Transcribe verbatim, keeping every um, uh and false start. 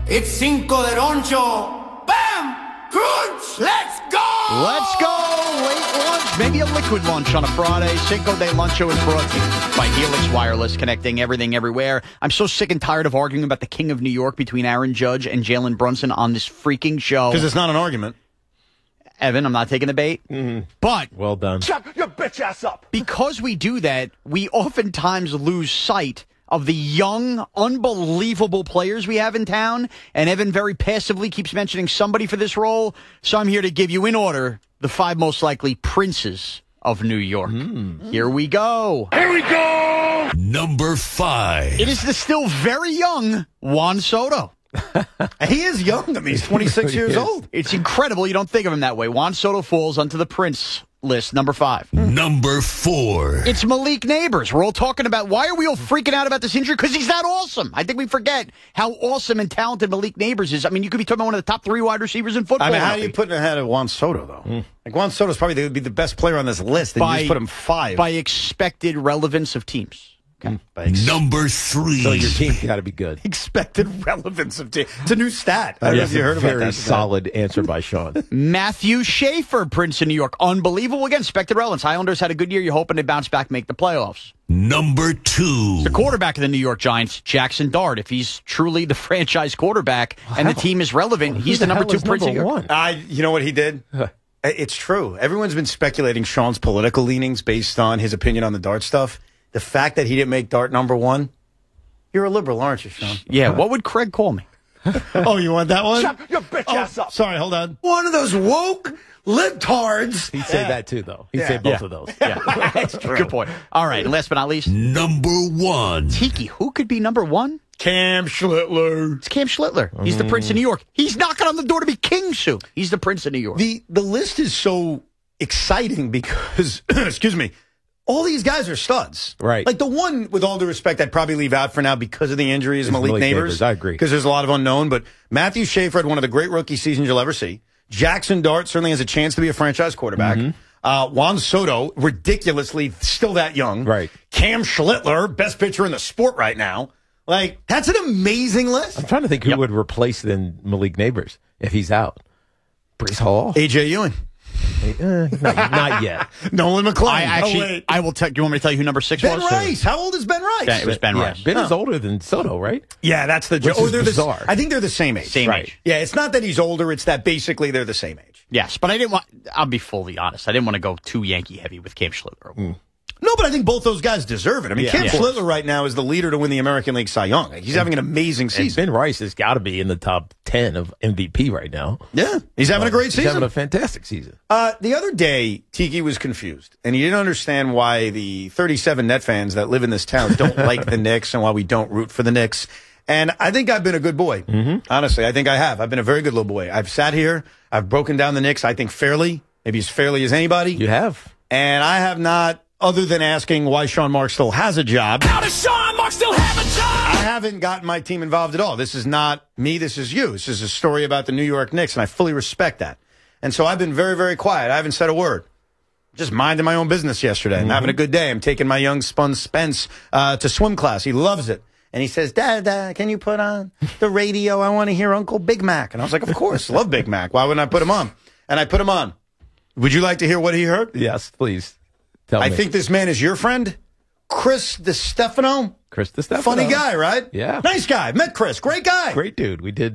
It's Cinco de Roncho. Bam! Crunch! Let's go! Let's go! Late lunch, maybe a liquid lunch on a Friday. Cinco de Luncho is brought to you by Helix Wireless, connecting everything everywhere. I'm so sick and tired of arguing about the King of New York between Aaron Judge and Jalen Brunson on this freaking show. Because it's not an argument. Evan, I'm not taking the bait. Mm-hmm. But well done. Shut your bitch ass up. Because we do that, we oftentimes lose sight of the young, unbelievable players we have in town. And Evan very passively keeps mentioning somebody for this role. So I'm here to give you, in order, the five most likely princes of New York. Mm. Here we go. Here we go. Number five. It is the still very young Juan Soto. He is young. I mean, he's twenty-six he years is. old. It's incredible. You don't think of him that way. Juan Soto falls onto the Prince list, number five. Number four. It's Malik Neighbors. We're all talking about, why are we all freaking out about this injury? Because he's that awesome. I think we forget how awesome and talented Malik Neighbors is. I mean, you could be talking about one of the top three wide receivers in football. I mean, how do you put him ahead of Juan Soto, though? Mm. Like, Juan Soto's probably the, be the best player on this list, and by, you just put him five. By expected relevance of teams. Okay. Mm. Number three. So your team got to be good. Expected relevance of team. It's a new stat. I don't know if you heard about that. Very solid answer by Sean. Matthew Schaefer, Prince of New York. Unbelievable. Again, expected relevance. Highlanders had a good year. You're hoping they bounce back, make the playoffs. Number two. The quarterback of the New York Giants, Jackson Dart. If he's truly the franchise quarterback wow. and the team is relevant, well, he's the, the number two Prince number of New York. I, you know what he did? It's true. Everyone's been speculating Sean's political leanings based on his opinion on the Dart stuff. The fact that he didn't make Dart number one, you're a liberal, aren't you, Sean? Yeah, what would Craig call me? Oh, you want that one? Shut your bitch oh, ass up. Sorry, hold on. One of those woke libtards. He'd say yeah. that too, though. He'd yeah. say both yeah. of those. Yeah, that's true. Good point. All right, and last but not least, number one. Tiki, who could be number one? Cam Schlittler. It's Cam Schlittler. He's mm. the Prince of New York. He's knocking on the door to be king soon. He's the Prince of New York. The the list is so exciting because, excuse me, all these guys are studs. Right. Like the one, with all due respect, I'd probably leave out for now because of the injuries, Malik, Malik Neighbors. Neighbors. I agree. Because there's a lot of unknown. But Matthew Schaefer had one of the great rookie seasons you'll ever see. Jackson Dart certainly has a chance to be a franchise quarterback. Mm-hmm. Uh, Juan Soto, ridiculously still that young. Right. Cam Schlittler, best pitcher in the sport right now. Like, that's an amazing list. I'm trying to think who yep. would replace then Malik Neighbors if he's out. Brees Hall. A J Ewing. Uh, not, not yet. Nolan McClain. I actually, oh, I will tell you. Want me to tell you who number six Ben was? Ben Rice. How old is Ben Rice? Ben, it was Ben yeah, Rice. Ben oh. is older than Soto, right? Yeah, that's the. Which oh, is they're bizarre. The, I think they're the same age. Same right. age. Yeah, it's not that he's older. It's that basically they're the same age. Yes, but I didn't want. I'll be fully honest. I didn't want to go too Yankee heavy with Cam Schlittler. Mm. No, but I think both those guys deserve it. I mean, yeah, Cam yeah. Schlittler right now is the leader to win the American League Cy Young. He's and, having an amazing season. And Ben Rice has got to be in the top ten of M V P right now. Yeah, he's having uh, a great season. He's having a fantastic season. Uh, the other day, Tiki was confused, and he didn't understand why the thirty-seven Net fans that live in this town don't like the Knicks and why we don't root for the Knicks. And I think I've been a good boy. Mm-hmm. Honestly, I think I have. I've been a very good little boy. I've sat here. I've broken down the Knicks, I think, fairly, maybe as fairly as anybody. You have. And I have not... Other than asking why Sean Marks still has a job. How does Sean Marks still have a job? I haven't gotten my team involved at all. This is not me. This is you. This is a story about the New York Knicks, and I fully respect that. And so I've been very, very quiet. I haven't said a word. Just minding my own business yesterday and mm-hmm. having a good day. I'm taking my young spun Spence uh, to swim class. He loves it. And he says, Dad, Dad, can you put on the radio? I want to hear Uncle Big Mac. And I was like, of course. Love Big Mac. Why wouldn't I put him on? And I put him on. Would you like to hear what he heard? Yes, please. Tell I me. think this man is your friend, Chris DiStefano. Chris DiStefano. Funny guy, right? Yeah. Nice guy. Met Chris. Great guy. Great dude. We did